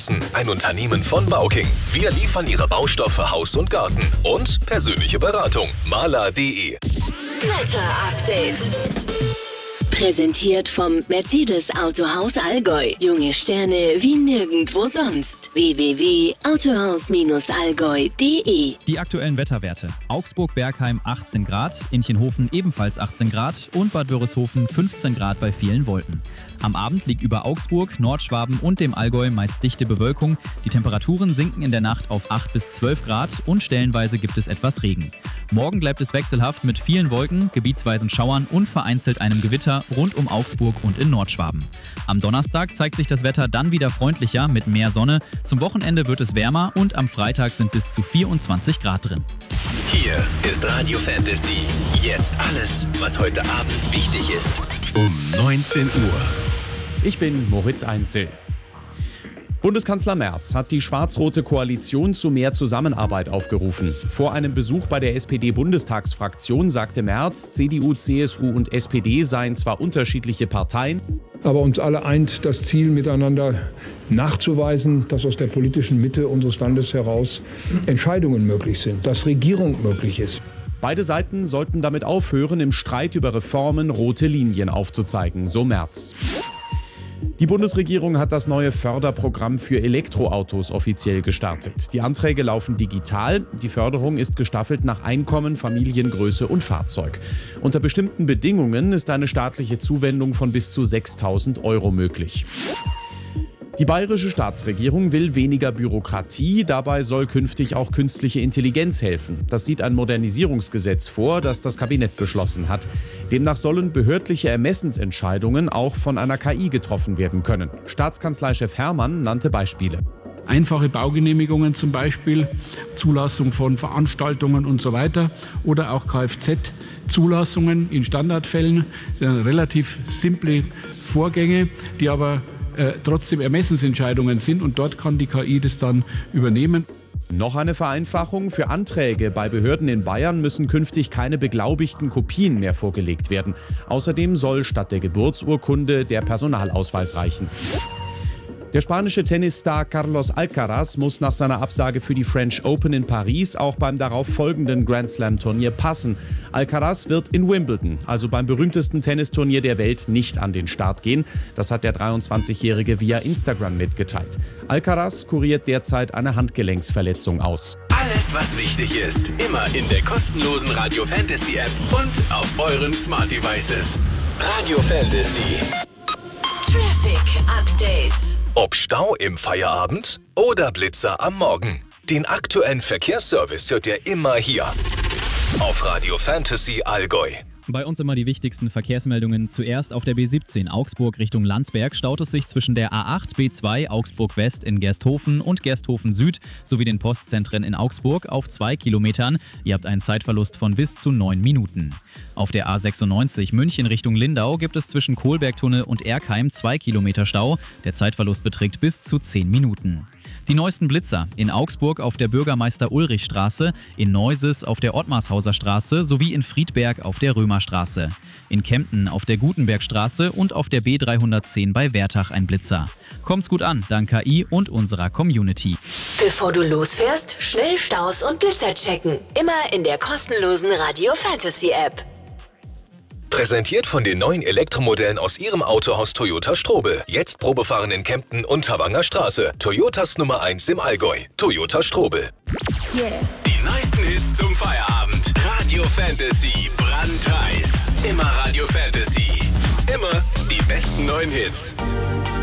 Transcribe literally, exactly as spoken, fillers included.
Essen, ein Unternehmen von Bauking. Wir liefern Ihre Baustoffe Haus und Garten und persönliche Beratung. Maler punkt de. Wetter-Update. Präsentiert vom Mercedes Autohaus Allgäu. Junge Sterne wie nirgendwo sonst. w w w punkt autohaus allgäu punkt de. Die aktuellen Wetterwerte. Augsburg-Bergheim achtzehn Grad, Inchenhofen ebenfalls achtzehn Grad und Bad Wörishofen fünfzehn Grad bei vielen Wolken. Am Abend liegt über Augsburg, Nordschwaben und dem Allgäu meist dichte Bewölkung. Die Temperaturen sinken in der Nacht auf acht bis zwölf Grad und stellenweise gibt es etwas Regen. Morgen bleibt es wechselhaft mit vielen Wolken, gebietsweisen Schauern und vereinzelt einem Gewitter rund um Augsburg und in Nordschwaben. Am Donnerstag zeigt sich das Wetter dann wieder freundlicher mit mehr Sonne. Zum Wochenende wird es wärmer und am Freitag sind bis zu vierundzwanzig Grad drin. Hier ist Radio Fantasy. Jetzt alles, was heute Abend wichtig ist. Um neunzehn Uhr. Ich bin Moritz Einzel. Bundeskanzler Merz hat die schwarz-rote Koalition zu mehr Zusammenarbeit aufgerufen. Vor einem Besuch bei der S P D-Bundestagsfraktion sagte Merz, C D U, C S U und S P D seien zwar unterschiedliche Parteien, aber uns alle eint das Ziel, miteinander nachzuweisen, dass aus der politischen Mitte unseres Landes heraus Entscheidungen möglich sind, dass Regierung möglich ist. Beide Seiten sollten damit aufhören, im Streit über Reformen rote Linien aufzuzeigen, so Merz. Die Bundesregierung hat das neue Förderprogramm für Elektroautos offiziell gestartet. Die Anträge laufen digital. Die Förderung ist gestaffelt nach Einkommen, Familiengröße und Fahrzeug. Unter bestimmten Bedingungen ist eine staatliche Zuwendung von bis zu sechstausend Euro möglich. Die bayerische Staatsregierung will weniger Bürokratie, dabei soll künftig auch künstliche Intelligenz helfen. Das sieht ein Modernisierungsgesetz vor, das das Kabinett beschlossen hat. Demnach sollen behördliche Ermessensentscheidungen auch von einer K I getroffen werden können. Staatskanzleichef Herrmann nannte Beispiele. Einfache Baugenehmigungen zum Beispiel, Zulassung von Veranstaltungen und so weiter oder auch Kfz-Zulassungen in Standardfällen. Das sind relativ simple Vorgänge, die aber äh, trotzdem Ermessensentscheidungen sind und dort kann die K I das dann übernehmen. Noch eine Vereinfachung. Für Anträge bei Behörden in Bayern müssen künftig keine beglaubigten Kopien mehr vorgelegt werden. Außerdem soll statt der Geburtsurkunde der Personalausweis reichen. Der spanische Tennisstar Carlos Alcaraz muss nach seiner Absage für die French Open in Paris auch beim darauf folgenden Grand Slam-Turnier passen. Alcaraz wird in Wimbledon, also beim berühmtesten Tennisturnier der Welt, nicht an den Start gehen. Das hat der dreiundzwanzigjährige via Instagram mitgeteilt. Alcaraz kuriert derzeit eine Handgelenksverletzung aus. Alles, was wichtig ist, immer in der kostenlosen Radio Fantasy App und auf euren Smart Devices. Radio Fantasy. Traffic Update. Ob Stau im Feierabend oder Blitzer am Morgen. Den aktuellen Verkehrsservice hört ihr immer hier auf Radio Fantasy Allgäu. Bei uns immer die wichtigsten Verkehrsmeldungen. Zuerst auf der B siebzehn Augsburg Richtung Landsberg staut es sich zwischen der A acht, B zwei Augsburg West in Gersthofen und Gersthofen Süd sowie den Postzentren in Augsburg auf zwei Kilometern. Ihr habt einen Zeitverlust von bis zu neun Minuten. Auf der A sechsundneunzig München Richtung Lindau gibt es zwischen Kohlbergtunnel und Erkheim zwei Kilometer Stau. Der Zeitverlust beträgt bis zu zehn Minuten. Die neuesten Blitzer in Augsburg auf der Bürgermeister-Ulrich-Straße, in Neuses auf der Ottmarshauser Straße sowie in Friedberg auf der Römerstraße. In Kempten auf der Gutenbergstraße und auf der B dreihundertzehn bei Wertach ein Blitzer. Kommt's gut an, dank K I und unserer Community. Bevor du losfährst, schnell Staus und Blitzer checken. Immer in der kostenlosen Radio Fantasy App. Präsentiert von den neuen Elektromodellen aus Ihrem Autohaus Toyota Strobel. Jetzt Probefahren in Kempten und Havanger Straße. Toyotas Nummer eins im Allgäu. Toyota Strobel. Yeah. Die neuesten Hits zum Feierabend. Radio Fantasy. Brandheiß. Immer Radio Fantasy. Immer die besten neuen Hits.